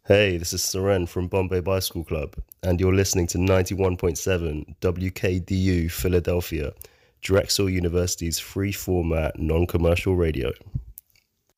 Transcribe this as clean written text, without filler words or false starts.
Hey, this is Seren from Bombay Bicycle Club, and you're listening to 91.7 WKDU Philadelphia, Drexel University's free format, non commercial radio.